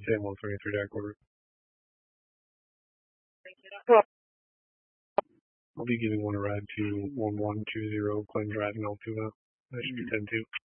Same 173 Dark Order. I'll be giving one a ride to 1120 Glen Drive in Altoona. That should be 10-2.